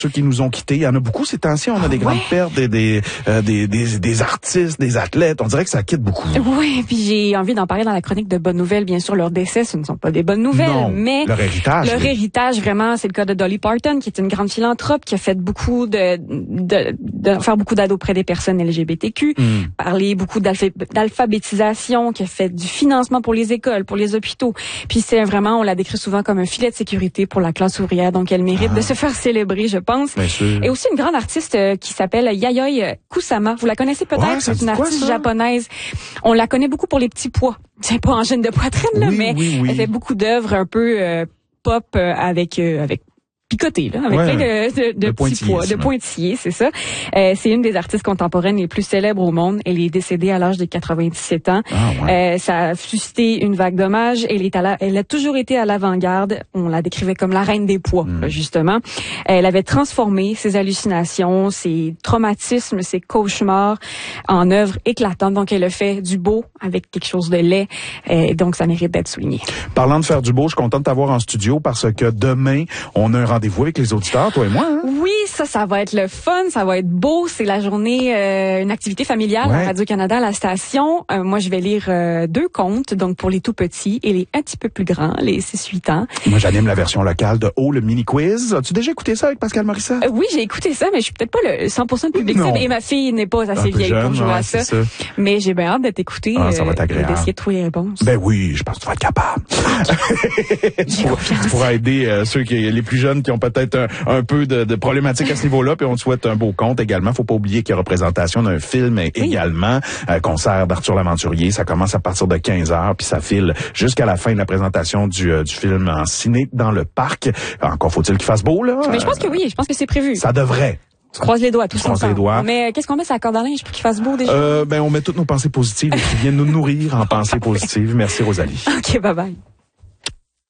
ceux qui nous ont quittés. Il y en a beaucoup ces temps-ci. On a des grandes pertes, des artistes, des athlètes. On dirait que ça quitte beaucoup. Oui, puis j'ai envie d'en parler dans la chronique de bonnes nouvelles. Bien sûr, leurs décès, ce ne sont pas des bonnes nouvelles, non, mais leur héritage, vraiment, c'est le cas de Dolly Parton, qui est une grande philanthrope, qui a fait beaucoup de faire beaucoup d'aide auprès des personnes LGBTQ, parler beaucoup d'alphabétisation, qui a fait du financement pour les écoles, pour les hôpitaux. Puis c'est vraiment, on la décrit souvent comme un filet de sécurité pour la classe ouvrière, donc elle mérite de se faire célébrer, je pense. Bien sûr. Et aussi une grande artiste qui s'appelle Yayoi Kusama. Vous la connaissez peut-être, c'est une artiste japonaise. On la connaît beaucoup pour les petits pois. C'est pas en chaîne de poitrine, là, mais elle fait beaucoup d'œuvres un peu pop avec picoté, là, avec plein de petits pois, de pointillés, c'est ça. C'est une des artistes contemporaines les plus célèbres au monde. Elle est décédée à l'âge de 97 ans. Ça a suscité une vague d'hommages. Elle a toujours été à l'avant-garde. On la décrivait comme la reine des pois, justement. Elle avait transformé ses hallucinations, ses traumatismes, ses cauchemars en œuvres éclatantes. Donc, elle a fait du beau avec quelque chose de laid. Donc, ça mérite d'être souligné. Parlant de faire du beau, je suis content de t'avoir en studio parce que demain, on a un rendez-vous avec les auditeurs, toi et moi. Hein? Oui, ça va être le fun, ça va être beau. C'est la journée, une activité familiale à Radio-Canada à la station. Moi, je vais lire 2 contes, donc pour les tout petits et les un petit peu plus grands, les 6-8 ans. Moi, j'anime la version locale de Oh, le mini-quiz. As-tu déjà écouté ça avec Pascal Morissette? Oui, j'ai écouté ça, mais je suis peut-être pas le 100% public. Et ma fille n'est pas assez vieille pour jouer à ça. Mais j'ai bien hâte de t'écouter ça va être agréable. et d'essayer de trouver les réponses. Ben oui, je pense que tu vas être capable. Tu pourras aider ceux les plus jeunes qui ont peut-être un peu de problématiques à ce niveau-là, puis on te souhaite un beau conte également. Faut pas oublier qu'il y a représentation d'un film également, concert d'Arthur L'Aventurier. Ça commence à partir de 15h, puis ça file jusqu'à la fin de la présentation du film en ciné dans le parc. Encore faut-il qu'il fasse beau, là? Mais je pense que oui, je pense que c'est prévu. Ça devrait. Croise les doigts, tous ensemble. Croise les doigts. Mais qu'est-ce qu'on met sur la corde à linge pour qu'il fasse beau déjà? On met toutes nos pensées positives et qui viennent nous nourrir en pensées positives. Merci, Rosalie. OK, bye-bye.